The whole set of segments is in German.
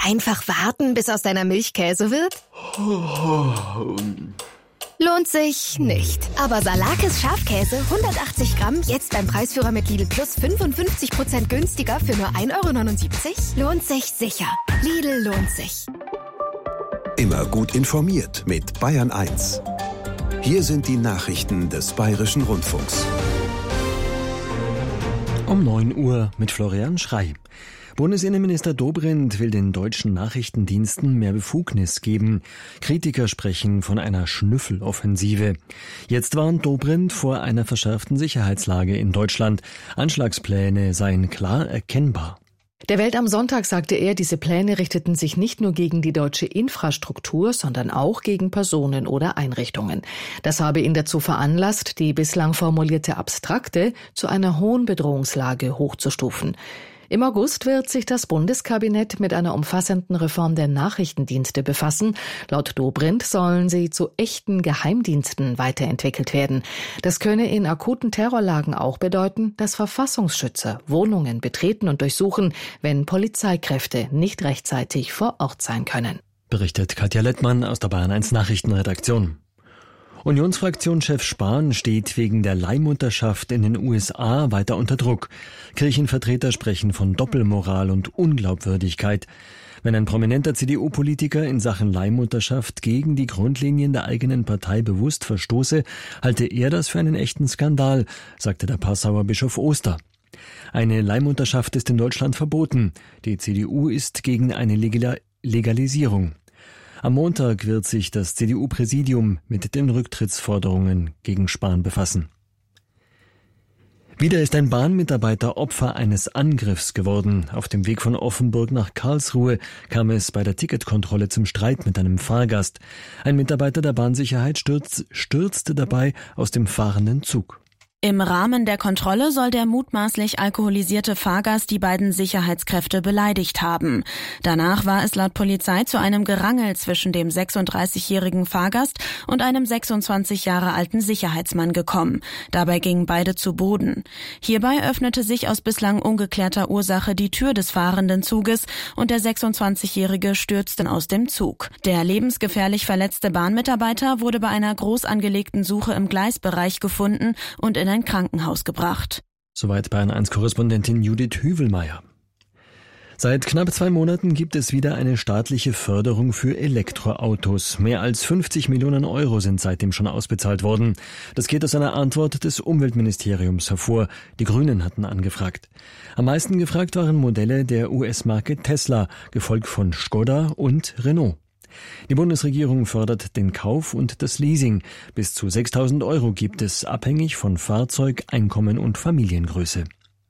Einfach warten, bis aus deiner Milch Käse wird? Lohnt sich nicht. Aber Salakis Schafkäse 180 Gramm, jetzt beim Preisführer mit Lidl Plus 55% günstiger für nur 1,79 €? Lohnt sich sicher. Lidl lohnt sich. Immer gut informiert mit Bayern 1. Hier sind die Nachrichten des Bayerischen Rundfunks. Um 9 Uhr mit Florian Schrey. Bundesinnenminister Dobrindt will den deutschen Nachrichtendiensten mehr Befugnis geben. Kritiker sprechen von einer Schnüffeloffensive. Jetzt warnt Dobrindt vor einer verschärften Sicherheitslage in Deutschland. Anschlagspläne seien klar erkennbar. Der Welt am Sonntag sagte er, diese Pläne richteten sich nicht nur gegen die deutsche Infrastruktur, sondern auch gegen Personen oder Einrichtungen. Das habe ihn dazu veranlasst, die bislang formulierte Abstrakte zu einer hohen Bedrohungslage hochzustufen. Im August wird sich das Bundeskabinett mit einer umfassenden Reform der Nachrichtendienste befassen. Laut Dobrindt sollen sie zu echten Geheimdiensten weiterentwickelt werden. Das könne in akuten Terrorlagen auch bedeuten, dass Verfassungsschützer Wohnungen betreten und durchsuchen, wenn Polizeikräfte nicht rechtzeitig vor Ort sein können. Berichtet Katja Lettmann aus der Bayern 1 Nachrichtenredaktion. Unionsfraktionschef Spahn steht wegen der Leihmutterschaft in den USA weiter unter Druck. Kirchenvertreter sprechen von Doppelmoral und Unglaubwürdigkeit. Wenn ein prominenter CDU-Politiker in Sachen Leihmutterschaft gegen die Grundlinien der eigenen Partei bewusst verstoße, halte er das für einen echten Skandal, sagte der Passauer Bischof Oster. Eine Leihmutterschaft ist in Deutschland verboten. Die CDU ist gegen eine Legalisierung. Am Montag wird sich das CDU-Präsidium mit den Rücktrittsforderungen gegen Spahn befassen. Wieder ist ein Bahnmitarbeiter Opfer eines Angriffs geworden. Auf dem Weg von Offenburg nach Karlsruhe kam es bei der Ticketkontrolle zum Streit mit einem Fahrgast. Ein Mitarbeiter der Bahnsicherheit stürzte dabei aus dem fahrenden Zug. Im Rahmen der Kontrolle soll der mutmaßlich alkoholisierte Fahrgast die beiden Sicherheitskräfte beleidigt haben. Danach war es laut Polizei zu einem Gerangel zwischen dem 36-jährigen Fahrgast und einem 26 Jahre alten Sicherheitsmann gekommen. Dabei gingen beide zu Boden. Hierbei öffnete sich aus bislang ungeklärter Ursache die Tür des fahrenden Zuges und der 26-Jährige stürzte aus dem Zug. Der lebensgefährlich verletzte Bahnmitarbeiter wurde bei einer groß angelegten Suche im Gleisbereich gefunden und in ein Krankenhaus gebracht. Soweit Bayern 1 Korrespondentin Judith Hüvelmeier. Seit knapp 2 Monaten gibt es wieder eine staatliche Förderung für Elektroautos. Mehr als 50 Millionen Euro sind seitdem schon ausbezahlt worden. Das geht aus einer Antwort des Umweltministeriums hervor. Die Grünen hatten angefragt. Am meisten gefragt waren Modelle der US-Marke Tesla, gefolgt von Skoda und Renault. Die Bundesregierung fördert den Kauf und das Leasing. Bis zu 6.000 Euro gibt es, abhängig von Fahrzeug, Einkommen und Familiengröße.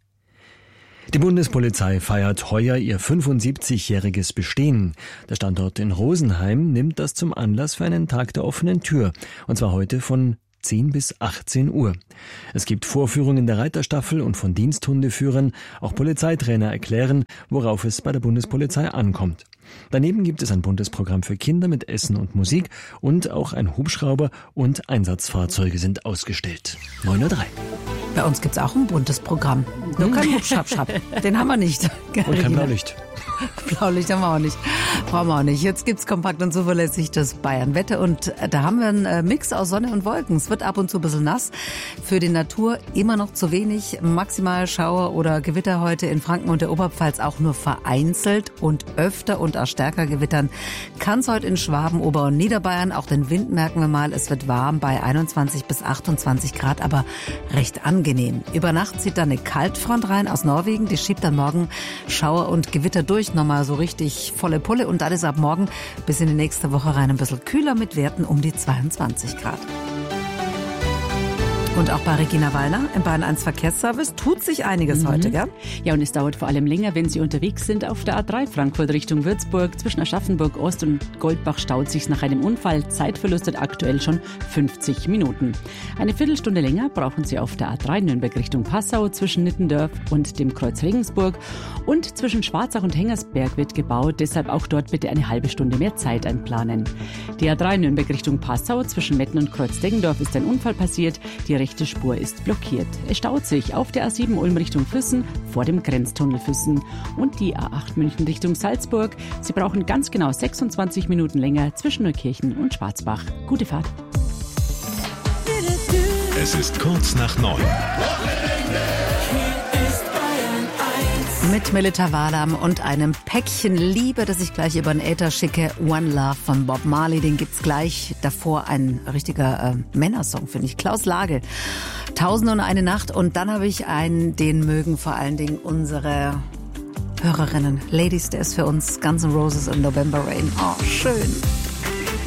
Die Bundespolizei feiert heuer ihr 75-jähriges Bestehen. Der Standort in Rosenheim nimmt das zum Anlass für einen Tag der offenen Tür. Und zwar heute von 10 bis 18 Uhr. Es gibt Vorführungen der Reiterstaffel und von Diensthundeführern. Auch Polizeitrainer erklären, worauf es bei der Bundespolizei ankommt. Daneben gibt es ein buntes Programm für Kinder mit Essen und Musik und auch ein Hubschrauber und Einsatzfahrzeuge sind ausgestellt. 9:03 Uhr. Bei uns gibt's auch ein buntes Programm. Nur kein Hubschrapp. Den haben wir nicht. Und kein Blaulicht. Blaulicht haben wir auch nicht. Brauchen wir auch nicht. Jetzt gibt's kompakt und zuverlässig das Bayern-Wetter und da haben wir einen Mix aus Sonne und Wolken. Es wird ab und zu ein bisschen nass. Für die Natur immer noch zu wenig. Maximal Schauer oder Gewitter heute in Franken und der Oberpfalz auch nur vereinzelt und öfter und auch stärker gewittern. Kann es heute in Schwaben, Ober- und Niederbayern. Auch den Wind merken wir mal. Es wird warm bei 21 bis 28 Grad, aber recht angenehm. Über Nacht zieht dann eine Kaltfront rein aus Norwegen. Die schiebt dann morgen Schauer und Gewitter durch. Nochmal so richtig volle Pulle. Und dann ist ab morgen bis in die nächste Woche rein ein bisschen kühler mit Werten um die 22 Grad. Und auch bei Regina Wallner im Bayern 1 Verkehrsservice tut sich einiges heute, gell? Ja, und es dauert vor allem länger, wenn Sie unterwegs sind. Auf der A3 Frankfurt Richtung Würzburg zwischen Aschaffenburg Ost und Goldbach staut sich nach einem Unfall. Zeitverlust hat aktuell schon 50 Minuten. Eine Viertelstunde länger brauchen Sie auf der A3 Nürnberg Richtung Passau zwischen Nittendorf und dem Kreuz Regensburg. Und zwischen Schwarzach und Hengersberg wird gebaut. Deshalb auch dort bitte eine halbe Stunde mehr Zeit einplanen. Die A3 Nürnberg Richtung Passau zwischen Metten und Kreuz Deggendorf ist ein Unfall passiert. Die rechte Spur ist blockiert. Es staut sich auf der A7 Ulm Richtung Füssen vor dem Grenztunnel Füssen. Und die A8 München Richtung Salzburg. Sie brauchen ganz genau 26 Minuten länger zwischen Neukirchen und Schwarzbach. Gute Fahrt. Es ist kurz nach 9. Mit Melita Walam und einem Päckchen Liebe, das ich gleich über den Äther schicke. One Love von Bob Marley, den gibt's gleich. Davor ein richtiger Männersong, finde ich. Klaus Lage, 1001 Nacht. Und dann habe ich einen, den mögen vor allen Dingen unsere Hörerinnen. Ladies, der ist für uns Guns N' Roses und November Rain. Oh, schön.